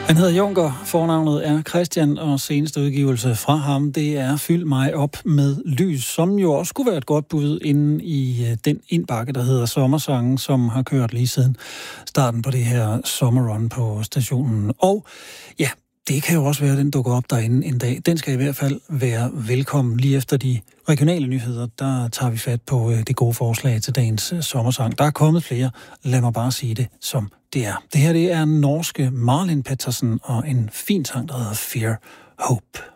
Han hedder Junker, fornavnet er Christian, og seneste udgivelse fra ham, det er Fyld mig op med lys, som jo også skulle være et godt bud inde i den indbakke, der hedder Sommersangen, som har kørt lige siden starten på det her sommerrun på stationen. Og ja, det kan jo også være, at den dukker op derinde en dag. Den skal i hvert fald være velkommen. Lige efter de regionale nyheder, der tager vi fat på det gode forslag til dagens sommersang. Der er kommet flere. Lad mig bare sige det, som det er. Det her, det er norske Marlin Pettersen og en fin sang, der hedder Fear Hope.